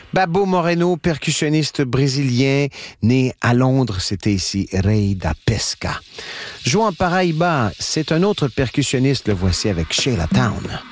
Babo Moreno, percussionniste brésilien, né à Londres, c'était ici Rei da Pesca. Jouant Paraíba, c'est un autre percussionniste, le voici avec Sheila Town.